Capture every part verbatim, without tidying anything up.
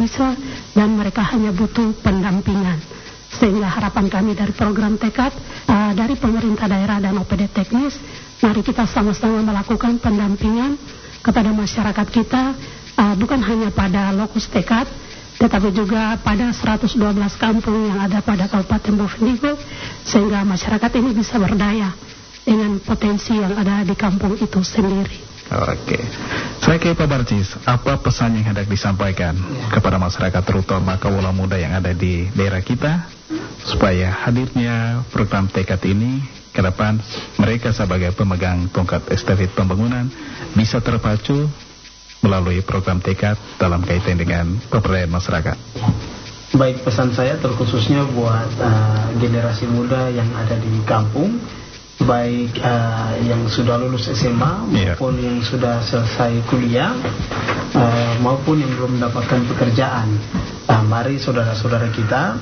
bisa dan mereka hanya butuh pendampingan. Sehingga harapan kami dari program tekad uh, dari pemerintah daerah dan O P D teknis, mari kita sama-sama melakukan pendampingan kepada masyarakat kita, uh, bukan hanya pada lokus tekad, tetapi juga pada seratus dua belas kampung yang ada pada Kabupaten Bovendigul, sehingga masyarakat ini bisa berdaya dengan potensi yang ada di kampung itu sendiri. Oke, saya ke Pak Barcis, apa pesan yang hendak disampaikan ya. kepada masyarakat terutama kaula muda yang ada di daerah kita supaya hadirnya program tekad ini ke depan mereka sebagai pemegang tongkat estafet pembangunan bisa terpacu melalui program tekad dalam kaitan dengan pemberdayaan masyarakat. Baik, pesan saya terkhususnya buat uh, generasi muda yang ada di kampung, baik uh, yang sudah lulus S M A maupun yeah. yang sudah selesai kuliah uh, maupun yang belum mendapatkan pekerjaan. Uh, mari saudara-saudara kita,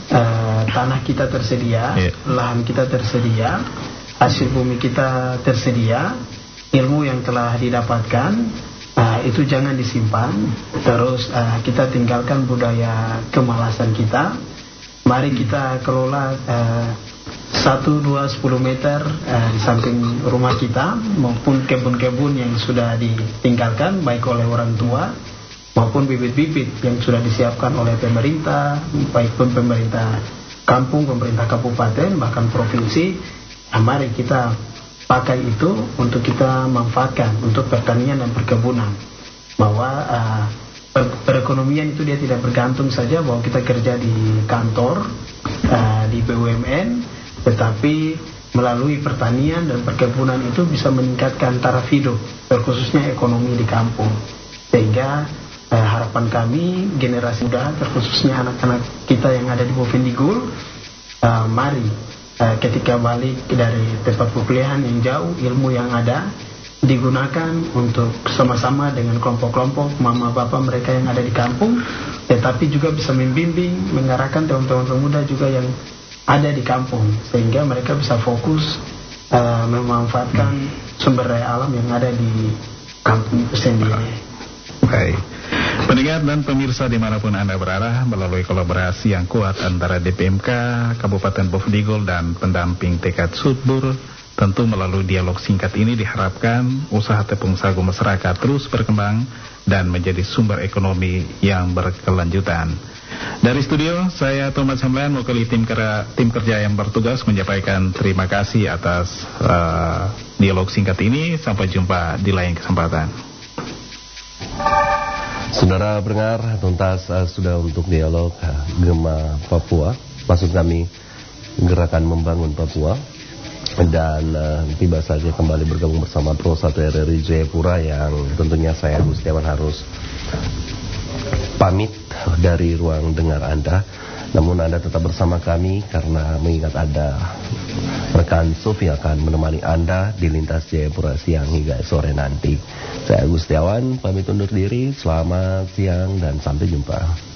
uh, tanah kita tersedia, yeah. lahan kita tersedia, hasil bumi kita tersedia, ilmu yang telah didapatkan uh, itu jangan disimpan, terus uh, kita tinggalkan budaya kemalasan kita. Mari kita kelola uh, satu, dua, sepuluh meter uh, di samping rumah kita maupun kebun-kebun yang sudah ditinggalkan baik oleh orang tua maupun bibit-bibit yang sudah disiapkan oleh pemerintah, baik pun pemerintah kampung, pemerintah kabupaten, bahkan provinsi. Nah, mari kita pakai itu untuk kita manfaatkan untuk pertanian dan perkebunan, bahwa uh, perekonomian itu dia tidak bergantung saja bahwa kita kerja di kantor, uh, di B U M N, tetapi melalui pertanian dan perkebunan itu bisa meningkatkan taraf hidup, terkhususnya ekonomi di kampung. Sehingga eh, harapan kami generasi muda, terkhususnya anak-anak kita yang ada di Bovendigul, eh, mari eh, ketika balik dari tempat perkuliahan yang jauh, ilmu yang ada digunakan untuk sama-sama dengan kelompok-kelompok mama bapak mereka yang ada di kampung, tetapi juga bisa membimbing, mengarahkan teman-teman pemuda juga yang ada di kampung, sehingga mereka bisa fokus uh, memanfaatkan sumber daya alam yang ada di kampung itu sendiri. Baik, pendengar dan pemirsa dimanapun Anda berada, melalui kolaborasi yang kuat antara D P M K Kabupaten Bovendigul dan pendamping tekad Sudbur, tentu melalui dialog singkat ini diharapkan usaha tepung sagu masyarakat terus berkembang dan menjadi sumber ekonomi yang berkelanjutan. Dari studio, saya Thomas Hamlan, mewakili tim, tim kerja yang bertugas menyampaikan terima kasih atas uh, dialog singkat ini. Sampai jumpa di lain kesempatan. Saudara pendengar, tuntas uh, sudah untuk dialog uh, Gema Papua, maksud kami Gerakan Membangun Papua. Dan uh, tiba saja kembali bergabung bersama Pro satu R R I Jayapura, yang tentunya saya Gustiawan harus pamit dari ruang dengar Anda. Namun Anda tetap bersama kami karena mengingat ada rekan Sofi akan menemani Anda di lintas Jayapura siang hingga sore nanti. Saya Gustiawan pamit undur diri, selamat siang dan sampai jumpa.